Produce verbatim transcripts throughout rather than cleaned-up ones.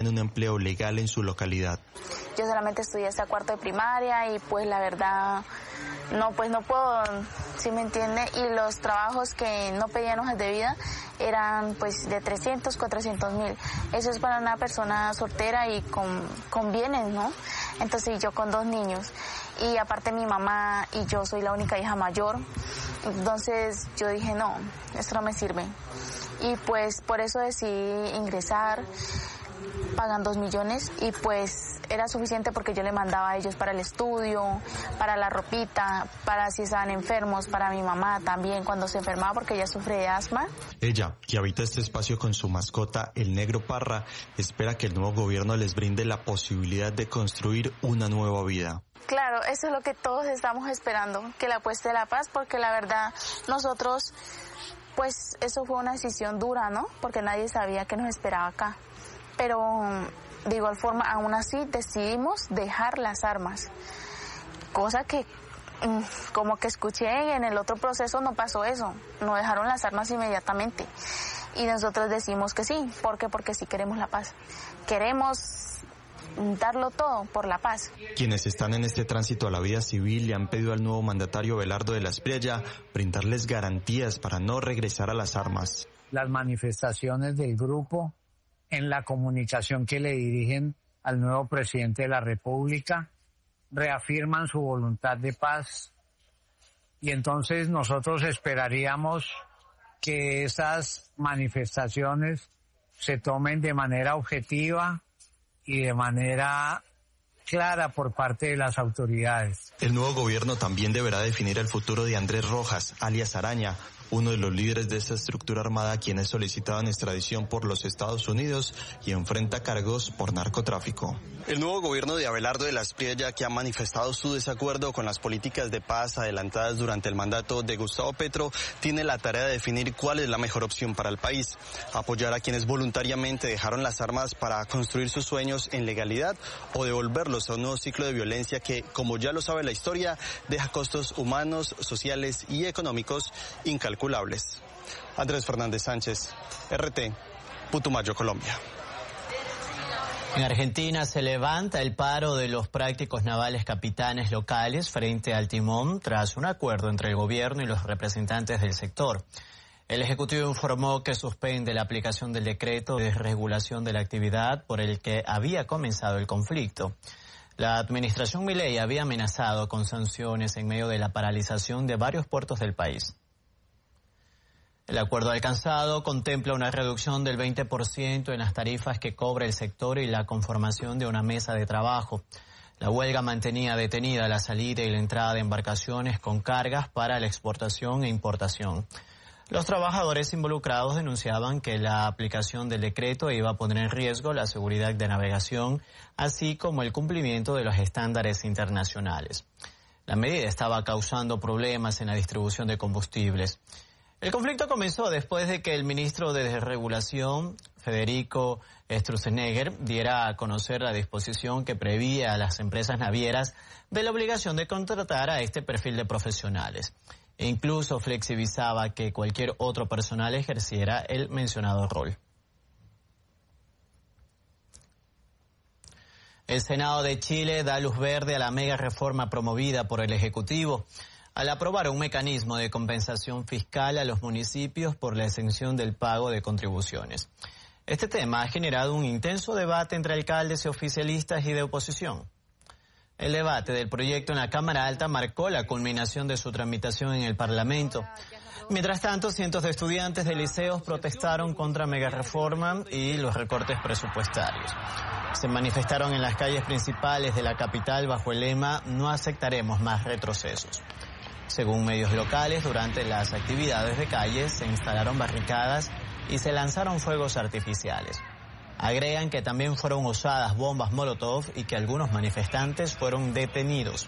un empleo legal en su localidad. Yo solamente estudié hasta cuarto de primaria y pues la verdad no, pues no puedo, ¿sí me entiende? Y los trabajos que no pedían hojas de vida eran pues de trescientos, cuatrocientos mil. Eso es para una persona soltera y con, con bienes, ¿no? Entonces yo con dos niños y aparte mi mamá y yo soy la única hija mayor, entonces yo dije no, esto no me sirve. Y pues por eso decidí ingresar, pagan dos millones y pues era suficiente porque yo le mandaba a ellos para el estudio, para la ropita, para si estaban enfermos, para mi mamá también cuando se enfermaba porque ella sufre de asma. Ella, que habita este espacio con su mascota, el negro Parra, espera que el nuevo gobierno les brinde la posibilidad de construir una nueva vida. Claro, eso es lo que todos estamos esperando, que la apueste la paz, porque la verdad nosotros, pues eso fue una decisión dura, ¿no? Porque nadie sabía qué nos esperaba acá. Pero de igual forma, aún así decidimos dejar las armas, cosa que como que escuché en el otro proceso no pasó eso, no dejaron las armas inmediatamente y nosotros decimos que sí, ¿por qué? Porque sí queremos la paz, queremos darlo todo por la paz. Quienes están en este tránsito a la vida civil le han pedido al nuevo mandatario Abelardo de la Espriella brindarles garantías para no regresar a las armas. Las manifestaciones del grupo en la comunicación que le dirigen al nuevo presidente de la República, reafirman su voluntad de paz y entonces nosotros esperaríamos que esas manifestaciones se tomen de manera objetiva y de manera clara por parte de las autoridades. El nuevo gobierno también deberá definir el futuro de Andrés Rojas, alias Araña, uno de los líderes de esta estructura armada, quien es solicitado en extradición por los Estados Unidos y enfrenta cargos por narcotráfico. El nuevo gobierno de Abelardo de la Espriella, que ha manifestado su desacuerdo con las políticas de paz adelantadas durante el mandato de Gustavo Petro, tiene la tarea de definir cuál es la mejor opción para el país. Apoyar a quienes voluntariamente dejaron las armas para construir sus sueños en legalidad o devolverlos a un nuevo ciclo de violencia que, como ya lo sabe la historia, deja costos humanos, sociales y económicos incalculables. Andrés Fernández Sánchez, R T, Putumayo, Colombia. En Argentina se levanta el paro de los prácticos navales capitanes locales frente al timón tras un acuerdo entre el gobierno y los representantes del sector. El Ejecutivo informó que suspende la aplicación del decreto de regulación de la actividad por el que había comenzado el conflicto. La administración Milei había amenazado con sanciones en medio de la paralización de varios puertos del país. El acuerdo alcanzado contempla una reducción del veinte por ciento en las tarifas que cobra el sector y la conformación de una mesa de trabajo. La huelga mantenía detenida la salida y la entrada de embarcaciones con cargas para la exportación e importación. Los trabajadores involucrados denunciaban que la aplicación del decreto iba a poner en riesgo la seguridad de navegación, así como el cumplimiento de los estándares internacionales. La medida estaba causando problemas en la distribución de combustibles. El conflicto comenzó después de que el ministro de Desregulación, Federico Sturzenegger, diera a conocer la disposición que prevía a las empresas navieras de la obligación de contratar a este perfil de profesionales. E incluso flexibilizaba que cualquier otro personal ejerciera el mencionado rol. El Senado de Chile da luz verde a la mega reforma promovida por el Ejecutivo al aprobar un mecanismo de compensación fiscal a los municipios por la exención del pago de contribuciones. Este tema ha generado un intenso debate entre alcaldes y oficialistas y de oposición. El debate del proyecto en la Cámara Alta marcó la culminación de su tramitación en el Parlamento. Mientras tanto, cientos de estudiantes de liceos protestaron contra megareforma y los recortes presupuestarios. Se manifestaron en las calles principales de la capital bajo el lema "No aceptaremos más retrocesos". Según medios locales, durante las actividades de calle se instalaron barricadas y se lanzaron fuegos artificiales. Agregan que también fueron usadas bombas Molotov y que algunos manifestantes fueron detenidos.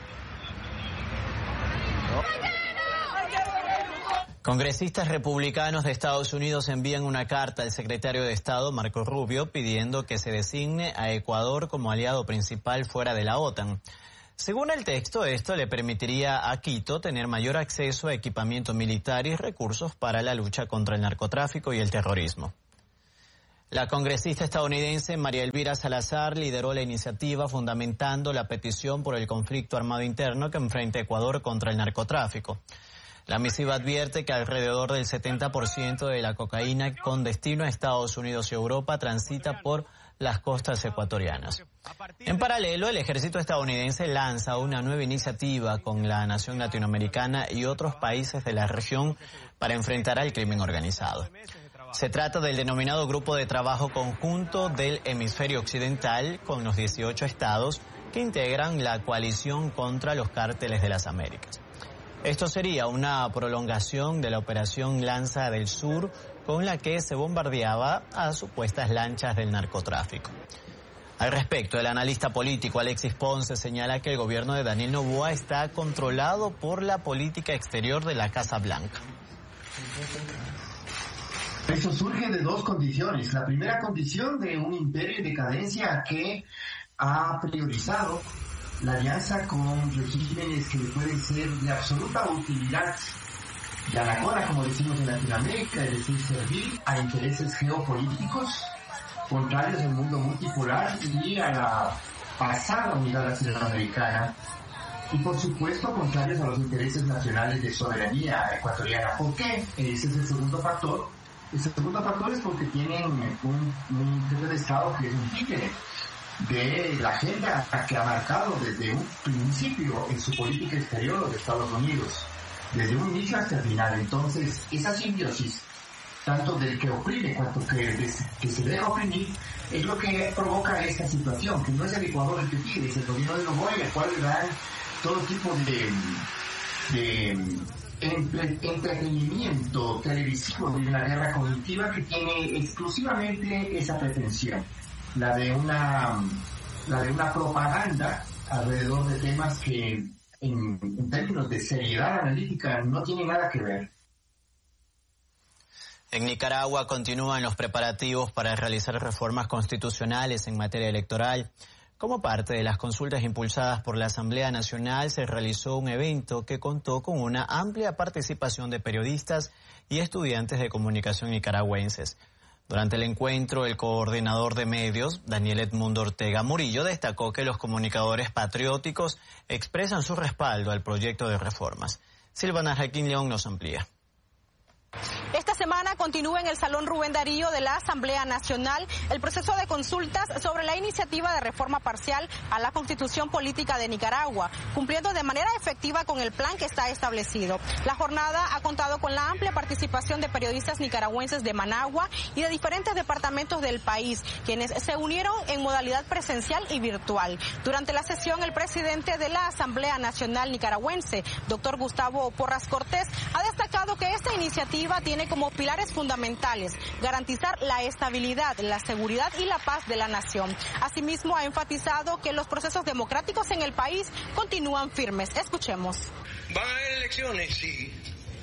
Congresistas republicanos de Estados Unidos envían una carta al secretario de Estado, Marco Rubio, pidiendo que se designe a Ecuador como aliado principal fuera de la OTAN. Según el texto, esto le permitiría a Quito tener mayor acceso a equipamiento militar y recursos para la lucha contra el narcotráfico y el terrorismo. La congresista estadounidense María Elvira Salazar lideró la iniciativa fundamentando la petición por el conflicto armado interno que enfrenta Ecuador contra el narcotráfico. La misiva advierte que alrededor del setenta por ciento de la cocaína con destino a Estados Unidos y Europa transita por las costas ecuatorianas. En paralelo, el ejército estadounidense lanza una nueva iniciativa con la nación latinoamericana y otros países de la región para enfrentar al crimen organizado. Se trata del denominado Grupo de Trabajo Conjunto del Hemisferio Occidental con los dieciocho estados que integran la coalición contra los cárteles de las Américas. Esto sería una prolongación de la Operación Lanza del Sur, con la que se bombardeaba a supuestas lanchas del narcotráfico. Al respecto, el analista político Alexis Ponce señala que el gobierno de Daniel Noboa está controlado por la política exterior de la Casa Blanca. Eso surge de dos condiciones. La primera condición de un imperio en decadencia que ha priorizado la alianza con regímenes que le pueden ser de absoluta utilidad y anacona, como decimos en Latinoamérica, es decir, servir a intereses geopolíticos contrarios al mundo multipolar y a la pasada unidad latinoamericana, y por supuesto contrarios a los intereses nacionales de soberanía ecuatoriana. ¿Por qué? Ese es el segundo factor. El segundo factor es porque tienen un, un jefe de Estado que es un títere de la agenda que ha marcado desde un principio en su política exterior los Estados Unidos, desde un inicio hasta el final. Entonces, esa simbiosis, tanto del que oprime cuanto que, que se deja oprimir, es lo que provoca esta situación, que no es el Ecuador el que pide, es el gobierno de Noboa, al cual le dan todo tipo de, de entre, entretenimiento televisivo de una guerra cognitiva que tiene exclusivamente esa pretensión, la de una, la de una propaganda alrededor de temas que en, en términos de seriedad analítica no tienen nada que ver. En Nicaragua continúan los preparativos para realizar reformas constitucionales en materia electoral. Como parte de las consultas impulsadas por la Asamblea Nacional, se realizó un evento que contó con una amplia participación de periodistas y estudiantes de comunicación nicaragüenses. Durante el encuentro, el coordinador de medios, Daniel Edmundo Ortega Murillo, destacó que los comunicadores patrióticos expresan su respaldo al proyecto de reformas. Silvana Jaquín León nos amplía. Esta semana continúa en el Salón Rubén Darío de la Asamblea Nacional el proceso de consultas sobre la iniciativa de reforma parcial a la Constitución Política de Nicaragua, cumpliendo de manera efectiva con el plan que está establecido. La jornada ha contado con la amplia participación de periodistas nicaragüenses de Managua y de diferentes departamentos del país, quienes se unieron en modalidad presencial y virtual. Durante la sesión, el presidente de la Asamblea Nacional Nicaragüense, doctor Gustavo Porras Cortés, ha destacado que esta iniciativa tiene como pilares fundamentales garantizar la estabilidad, la seguridad y la paz de la nación. Asimismo, ha enfatizado que los procesos democráticos en el país continúan firmes. Escuchemos. ¿Van a haber elecciones? Sí.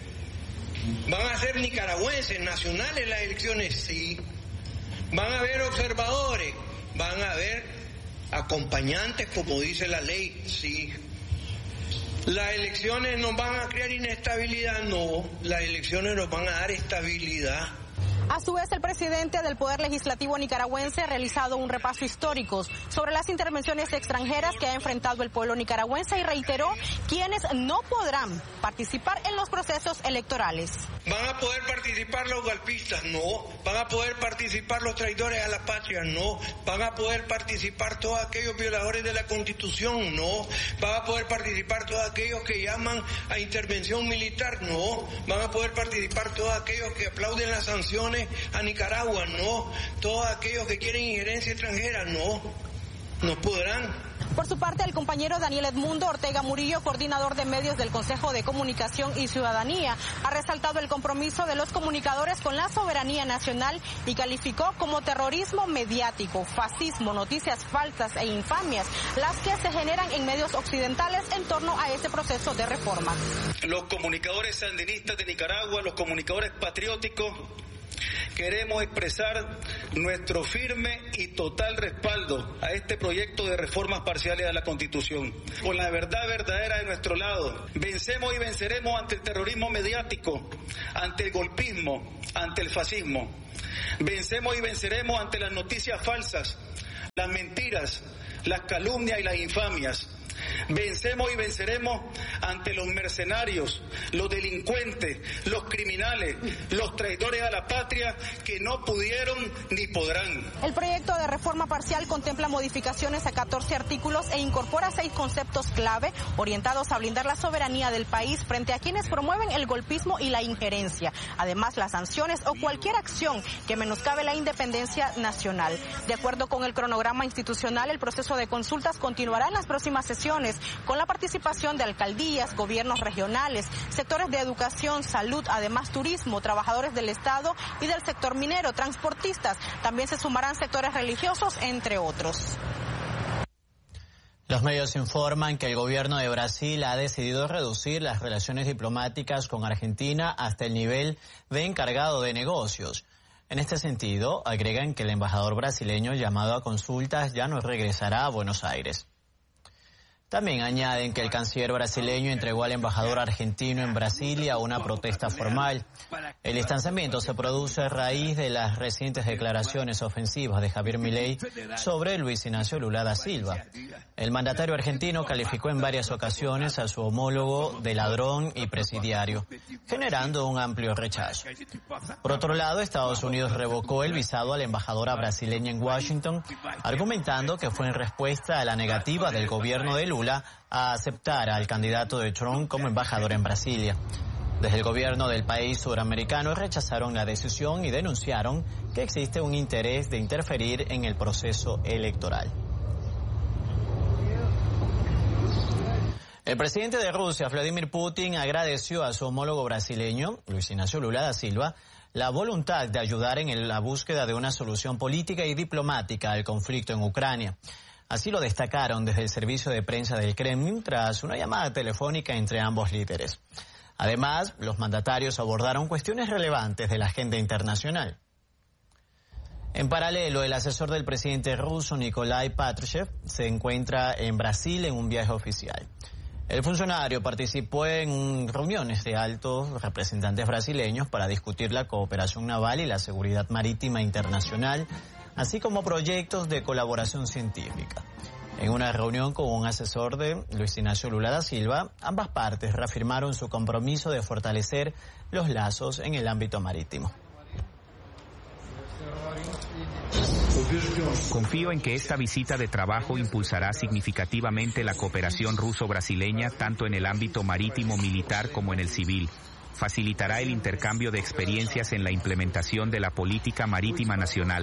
¿Van a ser nicaragüenses, nacionales las elecciones? Sí. ¿Van a haber observadores? ¿Van a haber acompañantes, como dice la ley? Sí. ¿Las elecciones nos van a crear inestabilidad? No, las elecciones nos van a dar estabilidad. A su vez, el presidente del Poder Legislativo nicaragüense ha realizado un repaso histórico sobre las intervenciones extranjeras que ha enfrentado el pueblo nicaragüense y reiteró quienes no podrán participar en los procesos electorales. ¿Van a poder participar los golpistas? No. ¿Van a poder participar los traidores a la patria? No. ¿Van a poder participar todos aquellos violadores de la Constitución? No. ¿Van a poder participar todos aquellos que llaman a intervención militar? No. ¿Van a poder participar todos aquellos que aplauden las sanciones a Nicaragua? No. ¿Todos aquellos que quieren injerencia extranjera? No. No podrán. Por su parte, el compañero Daniel Edmundo Ortega Murillo, coordinador de medios del Consejo de Comunicación y Ciudadanía, ha resaltado el compromiso de los comunicadores con la soberanía nacional y calificó como terrorismo mediático, fascismo, noticias falsas e infamias las que se generan en medios occidentales en torno a este proceso de reforma. Los comunicadores sandinistas de Nicaragua, los comunicadores patrióticos queremos expresar nuestro firme y total respaldo a este proyecto de reformas parciales a la Constitución. Con la verdad verdadera de nuestro lado, vencemos y venceremos ante el terrorismo mediático, ante el golpismo, ante el fascismo. Vencemos y venceremos ante las noticias falsas, las mentiras, las calumnias y las infamias. Vencemos y venceremos ante los mercenarios, los delincuentes, los criminales, los traidores a la patria que no pudieron ni podrán. El proyecto de reforma parcial contempla modificaciones a catorce artículos e incorpora seis conceptos clave orientados a blindar la soberanía del país frente a quienes promueven el golpismo y la injerencia. Además, las sanciones o cualquier acción que menoscabe la independencia nacional. De acuerdo con el cronograma institucional, el proceso de consultas continuará en las próximas sesiones con la participación de alcaldías, gobiernos regionales, sectores de educación, salud, además turismo, trabajadores del Estado y del sector minero, transportistas. También se sumarán sectores religiosos, entre otros. Los medios informan que el gobierno de Brasil ha decidido reducir las relaciones diplomáticas con Argentina hasta el nivel de encargado de negocios. En este sentido, agregan que el embajador brasileño llamado a consultas ya no regresará a Buenos Aires. También añaden que el canciller brasileño entregó al embajador argentino en Brasilia una protesta formal. El distanciamiento se produce a raíz de las recientes declaraciones ofensivas de Javier Milei sobre Luis Ignacio Lula da Silva. El mandatario argentino calificó en varias ocasiones a su homólogo de ladrón y presidiario, generando un amplio rechazo. Por otro lado, Estados Unidos revocó el visado a la embajadora brasileña en Washington, argumentando que fue en respuesta a la negativa del gobierno de Lula a aceptar al candidato de Trump como embajador en Brasilia. Desde el gobierno del país suramericano rechazaron la decisión y denunciaron que existe un interés de interferir en el proceso electoral. El presidente de Rusia, Vladimir Putin, agradeció a su homólogo brasileño, Luis Ignacio Lula da Silva, la voluntad de ayudar en la búsqueda de una solución política y diplomática al conflicto en Ucrania. Así lo destacaron desde el servicio de prensa del Kremlin tras una llamada telefónica entre ambos líderes. Además, los mandatarios abordaron cuestiones relevantes de la agenda internacional. En paralelo, el asesor del presidente ruso, Nikolai Patrushev, se encuentra en Brasil en un viaje oficial. El funcionario participó en reuniones de altos representantes brasileños para discutir la cooperación naval y la seguridad marítima internacional, así como proyectos de colaboración científica. En una reunión con un asesor de Luis Ignacio Lula da Silva, ambas partes reafirmaron su compromiso de fortalecer los lazos en el ámbito marítimo. Confío en que esta visita de trabajo impulsará significativamente la cooperación ruso-brasileña tanto en el ámbito marítimo militar como en el civil. Facilitará el intercambio de experiencias en la implementación de la política marítima nacional.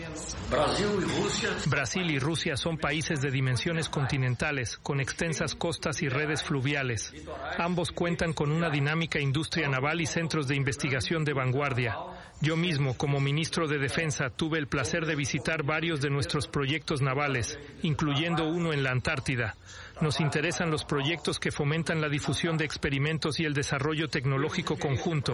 Brasil y Rusia son países de dimensiones continentales, con extensas costas y redes fluviales. Ambos cuentan con una dinámica industria naval y centros de investigación de vanguardia. Yo mismo, como ministro de Defensa, tuve el placer de visitar varios de nuestros proyectos navales, incluyendo uno en la Antártida. Nos interesan los proyectos que fomentan la difusión de experimentos y el desarrollo tecnológico conjunto.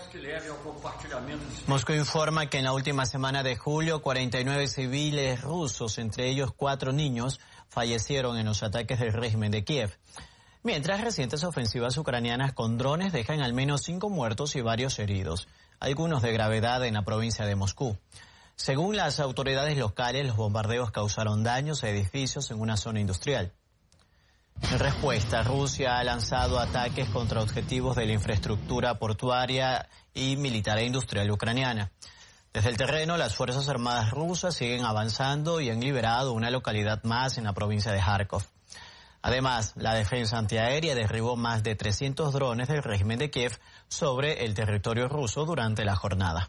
Moscú informa que en la última semana de julio, cuarenta y nueve civiles rusos, entre ellos cuatro niños, fallecieron en los ataques del régimen de Kiev. Mientras recientes ofensivas ucranianas con drones dejan al menos cinco muertos y varios heridos, algunos de gravedad en la provincia de Moscú. Según las autoridades locales, los bombardeos causaron daños a edificios en una zona industrial. En respuesta, Rusia ha lanzado ataques contra objetivos de la infraestructura portuaria y militar e industrial ucraniana. Desde el terreno, las Fuerzas Armadas rusas siguen avanzando y han liberado una localidad más en la provincia de Kharkov. Además, la defensa antiaérea derribó más de trescientos drones del régimen de Kiev sobre el territorio ruso durante la jornada.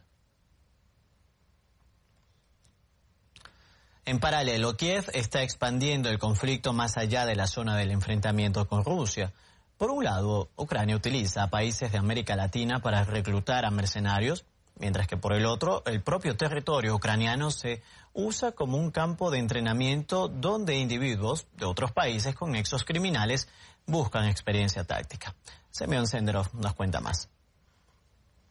En paralelo, Kiev está expandiendo el conflicto más allá de la zona del enfrentamiento con Rusia. Por un lado, Ucrania utiliza a países de América Latina para reclutar a mercenarios, mientras que por el otro, el propio territorio ucraniano se usa como un campo de entrenamiento donde individuos de otros países con nexos criminales buscan experiencia táctica. Semyon Senderov nos cuenta más.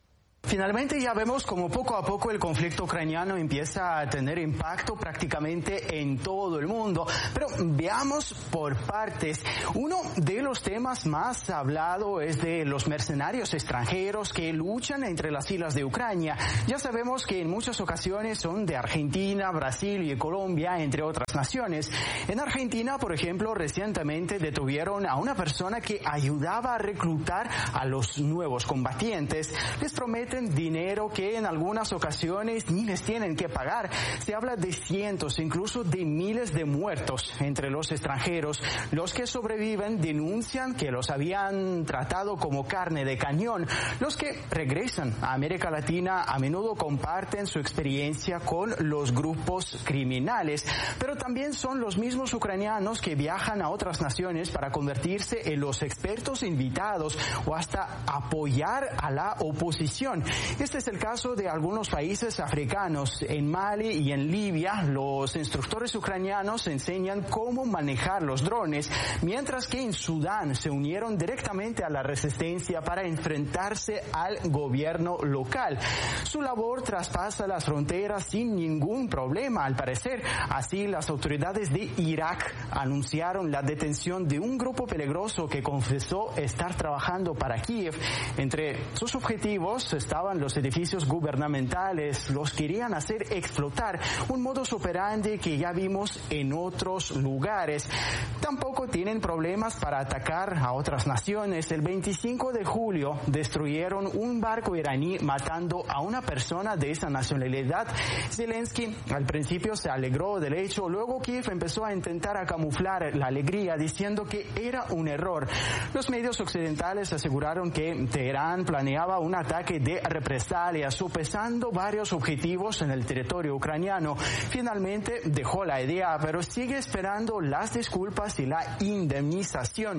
Finalmente ya vemos como poco a poco el conflicto ucraniano empieza a tener impacto prácticamente en todo el mundo, pero veamos por partes. Uno de los temas más hablado es de los mercenarios extranjeros que luchan entre las filas de Ucrania. Ya sabemos que en muchas ocasiones son de Argentina, Brasil y Colombia, entre otras naciones. En Argentina, por ejemplo, recientemente detuvieron a una persona que ayudaba a reclutar a los nuevos combatientes. Les prometen dinero que en algunas ocasiones ni les tienen que pagar. Se habla de cientos, incluso de miles de muertos entre los extranjeros. Los que sobreviven denuncian que los habían tratado como carne de cañón. Los que regresan a América Latina a menudo comparten su experiencia con los grupos criminales, pero también son los mismos ucranianos que viajan a otras naciones para convertirse en los expertos invitados o hasta apoyar a la oposición. Este es el caso de algunos países africanos. En Mali y en Libia, los instructores ucranianos enseñan cómo manejar los drones, mientras que en Sudán se unieron directamente a la resistencia para enfrentarse al gobierno local. Su labor traspasa las fronteras sin ningún problema, al parecer. Así, las autoridades de Irak anunciaron la detención de un grupo peligroso que confesó estar trabajando para Kiev. Entre sus objetivos estaban los edificios gubernamentales. Los querían hacer explotar, un modus operandi que ya vimos en otros lugares. Tampoco tienen problemas para atacar a otras naciones. El veinticinco de julio destruyeron un barco iraní matando a una persona de esa nacionalidad. Zelensky al principio se alegró del hecho, luego Kiev empezó a intentar a camuflar la alegría diciendo que era un error. Los medios occidentales aseguraron que Teherán planeaba un ataque de represalias, sopesando varios objetivos en el territorio ucraniano. Finalmente dejó la idea, pero sigue esperando las disculpas y la indemnización.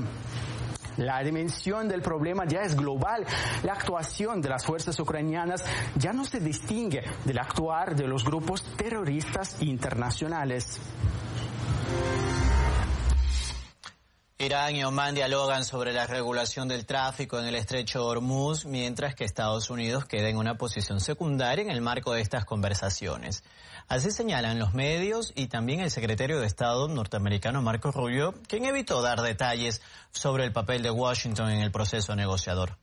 La dimensión del problema ya es global. La actuación de las fuerzas ucranianas ya no se distingue del actuar de los grupos terroristas internacionales. Irán y Omán dialogan sobre la regulación del tráfico en el estrecho Hormuz, mientras que Estados Unidos queda en una posición secundaria en el marco de estas conversaciones. Así señalan los medios y también el secretario de Estado norteamericano Marco Rubio, quien evitó dar detalles sobre el papel de Washington en el proceso negociador.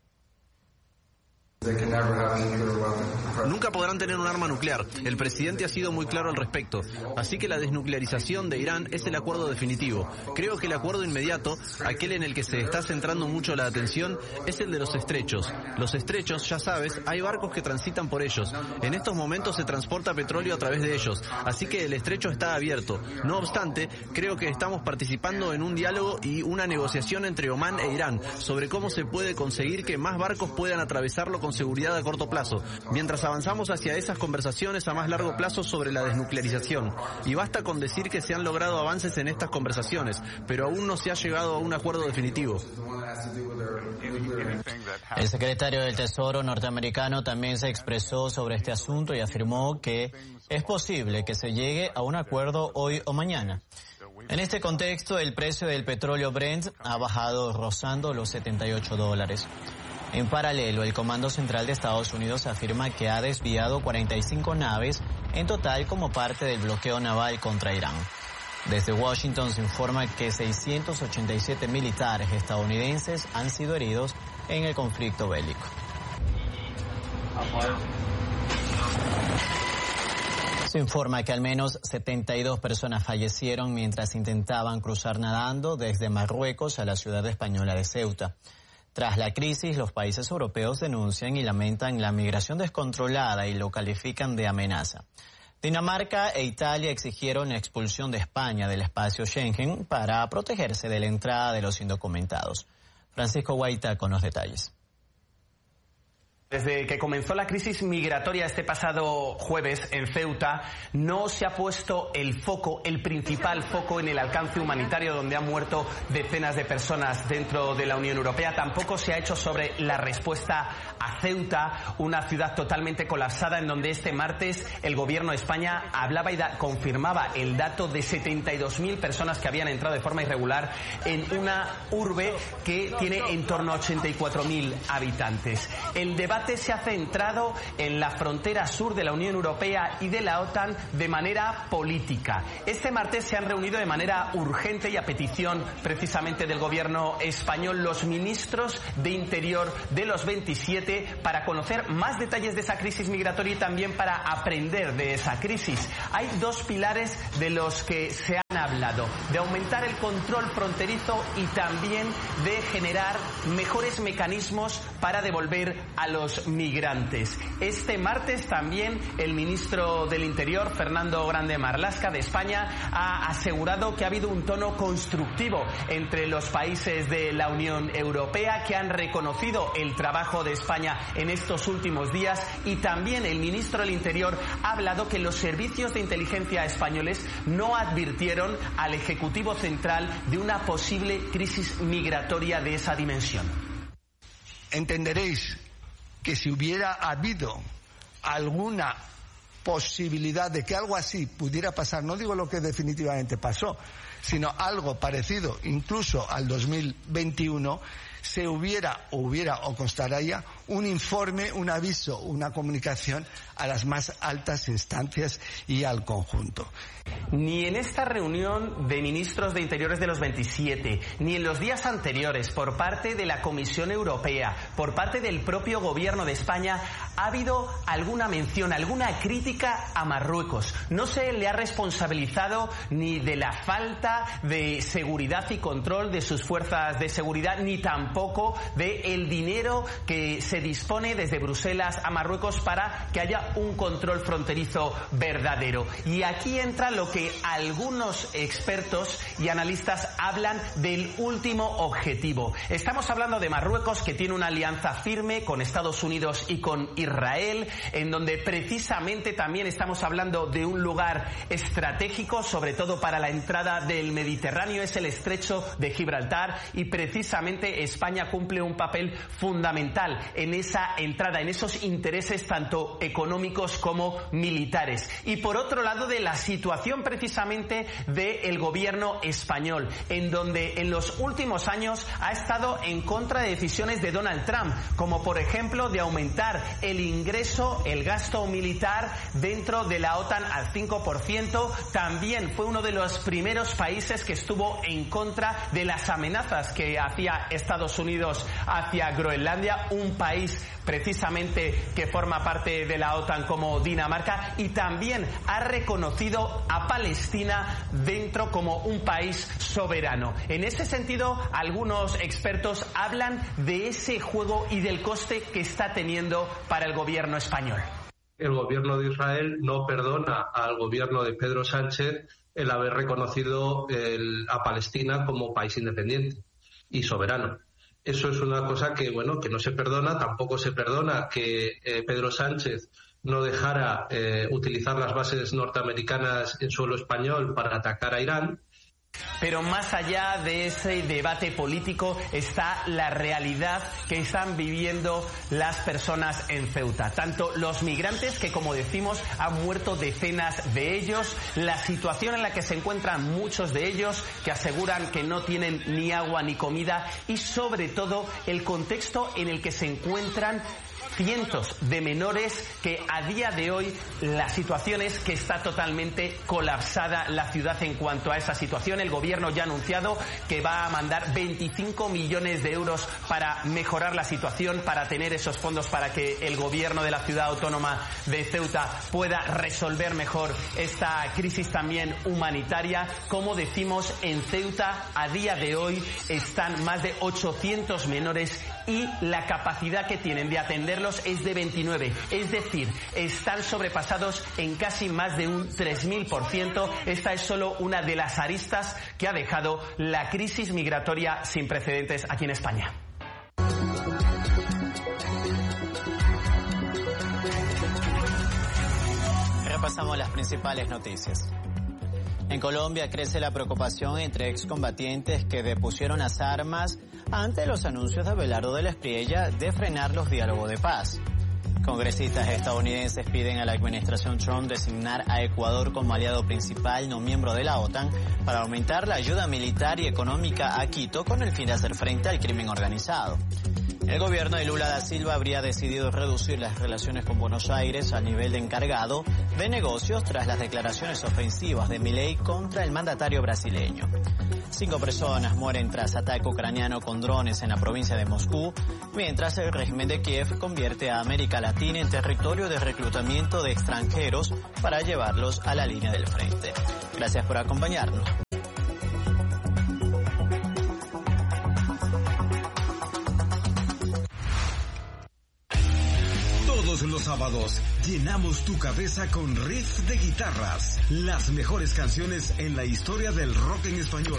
Nunca podrán tener un arma nuclear. El presidente ha sido muy claro al respecto. Así que la desnuclearización de Irán es el acuerdo definitivo. Creo que el acuerdo inmediato, aquel en el que se está centrando mucho la atención, es el de los estrechos. Los estrechos, ya sabes, hay barcos que transitan por ellos. En estos momentos se transporta petróleo a través de ellos. Así que el estrecho está abierto. No obstante, creo que estamos participando en un diálogo y una negociación entre Omán e Irán sobre cómo se puede conseguir que más barcos puedan atravesarlo con seguridad a corto plazo, mientras avanzamos hacia esas conversaciones a más largo plazo sobre la desnuclearización. Y basta con decir que se han logrado avances en estas conversaciones, pero aún no se ha llegado a un acuerdo definitivo. El secretario del Tesoro norteamericano también se expresó sobre este asunto y afirmó que es posible que se llegue a un acuerdo hoy o mañana. En este contexto, el precio del petróleo Brent ha bajado rozando los setenta y ocho dólares. En paralelo, el Comando Central de Estados Unidos afirma que ha desviado cuarenta y cinco naves en total como parte del bloqueo naval contra Irán. Desde Washington se informa que seiscientos ochenta y siete militares estadounidenses han sido heridos en el conflicto bélico. Se informa que al menos setenta y dos personas fallecieron mientras intentaban cruzar nadando desde Marruecos a la ciudad española de Ceuta. Tras la crisis, los países europeos denuncian y lamentan la migración descontrolada y lo califican de amenaza. Dinamarca e Italia exigieron la expulsión de España del espacio Schengen para protegerse de la entrada de los indocumentados. Francisco Guaita con los detalles. Desde que comenzó la crisis migratoria este pasado jueves en Ceuta, no se ha puesto el foco, el principal foco en el alcance humanitario donde han muerto decenas de personas dentro de la Unión Europea. Tampoco se ha hecho sobre la respuesta a Ceuta, una ciudad totalmente colapsada en donde este martes el gobierno de España hablaba y da, confirmaba el dato de setenta y dos mil personas que habían entrado de forma irregular en una urbe que tiene en torno a ochenta y cuatro mil habitantes. El debate debate se ha centrado en la frontera sur de la Unión Europea y de la OTAN de manera política. Este martes se han reunido de manera urgente y a petición precisamente del gobierno español los ministros de Interior de los veintisiete para conocer más detalles de esa crisis migratoria y también para aprender de esa crisis. Hay dos pilares de los que se han hablado: de aumentar el control fronterizo y también de generar mejores mecanismos para devolver a los migrantes. Este martes también el ministro del Interior, Fernando Grande Marlaska, de España, ha asegurado que ha habido un tono constructivo entre los países de la Unión Europea, que han reconocido el trabajo de España en estos últimos días, y también el ministro del Interior ha hablado que los servicios de inteligencia españoles no advirtieron al Ejecutivo Central de una posible crisis migratoria de esa dimensión. Entenderéis que si hubiera habido alguna posibilidad de que algo así pudiera pasar, no digo lo que definitivamente pasó, sino algo parecido incluso al dos mil veintiuno, se hubiera o hubiera o constaría un informe, un aviso, una comunicación a las más altas instancias y al conjunto. Ni en esta reunión de ministros de Interiores de los veintisiete, ni en los días anteriores, por parte de la Comisión Europea, por parte del propio Gobierno de España, ha habido alguna mención, alguna crítica a Marruecos. No se le ha responsabilizado ni de la falta de seguridad y control de sus fuerzas de seguridad, ni tampoco del dinero que se dispone desde Bruselas a Marruecos para que haya un control fronterizo verdadero. Y aquí entra lo que algunos expertos y analistas hablan del último objetivo. Estamos hablando de Marruecos, que tiene una alianza firme con Estados Unidos y con Israel, en donde precisamente también estamos hablando de un lugar estratégico, sobre todo para la entrada del Mediterráneo, es el estrecho de Gibraltar, y precisamente España cumple un papel fundamental en esa entrada, en esos intereses tanto económicos como militares. Y por otro lado, de la situación precisamente del gobierno español, en donde en los últimos años ha estado en contra de decisiones de Donald Trump, como por ejemplo de aumentar el ingreso, el gasto militar dentro de la OTAN al cinco por ciento. También fue uno de los primeros países que estuvo en contra de las amenazas que hacía Estados Unidos hacia Groenlandia, un país precisamente que forma parte de la OTAN como Dinamarca, y también ha reconocido a Palestina dentro como un país soberano. En ese sentido, algunos expertos hablan de ese juego y del coste que está teniendo para el gobierno español. El gobierno de Israel no perdona al gobierno de Pedro Sánchez el haber reconocido el, a Palestina como país independiente y soberano. Eso es una cosa que, bueno, que no se perdona. Tampoco se perdona que eh, Pedro Sánchez no dejara eh, utilizar las bases norteamericanas en suelo español para atacar a Irán. Pero más allá de ese debate político está la realidad que están viviendo las personas en Ceuta. Tanto los migrantes, que como decimos han muerto decenas de ellos, la situación en la que se encuentran muchos de ellos, que aseguran que no tienen ni agua ni comida, y sobre todo el contexto en el que se encuentran cientos de menores, que a día de hoy la situación es que está totalmente colapsada la ciudad en cuanto a esa situación. El gobierno ya ha anunciado que va a mandar veinticinco millones de euros para mejorar la situación, para tener esos fondos para que el gobierno de la ciudad autónoma de Ceuta pueda resolver mejor esta crisis también humanitaria. Como decimos, en Ceuta a día de hoy están más de ochocientos menores y la capacidad que tienen de atenderlos es de veintinueve, es decir, están sobrepasados en casi más de un tres mil por ciento. Esta es solo una de las aristas que ha dejado la crisis migratoria sin precedentes aquí en España. Repasamos las principales noticias. En Colombia crece la preocupación entre excombatientes que depusieron las armas ante los anuncios de Abelardo de la Espriella de frenar los diálogos de paz. Congresistas estadounidenses piden a la administración Trump designar a Ecuador como aliado principal no miembro de la OTAN para aumentar la ayuda militar y económica a Quito con el fin de hacer frente al crimen organizado. El El gobierno de Lula da Silva habría decidido reducir las relaciones con Buenos Aires a nivel de encargado de negocios tras las declaraciones ofensivas de Milei contra el mandatario brasileño. Cinco personas mueren tras ataque ucraniano con drones en la provincia de Moscú, mientras el régimen de Kiev convierte a América Latina en territorio de reclutamiento de extranjeros para llevarlos a la línea del frente. Gracias por acompañarnos. Todos los sábados llenamos tu cabeza con riffs de guitarras, las mejores canciones en la historia del rock en español.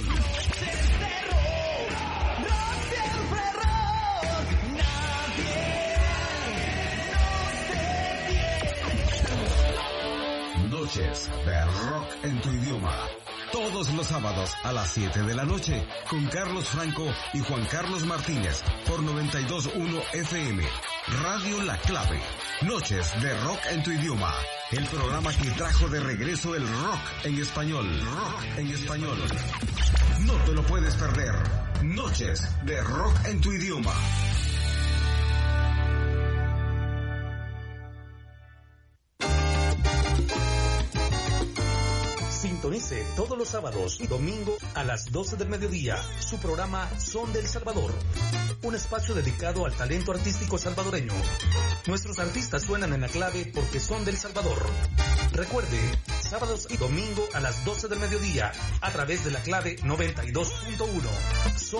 Noches de rock en tu idioma. Todos los sábados a las siete de la noche con Carlos Franco y Juan Carlos Martínez por noventa y dos punto uno F M. Radio La Clave. Noches de rock en tu idioma. El programa que trajo de regreso el rock en español. Rock en español. No te lo puedes perder. Noches de rock en tu idioma. Sintonice todos los sábados y domingos a las doce del mediodía su programa Son del Salvador, un espacio dedicado al talento artístico salvadoreño. Nuestros artistas suenan en La Clave porque son del Salvador. Recuerde, sábados y domingo a las doce del mediodía a través de La Clave noventa y dos punto uno.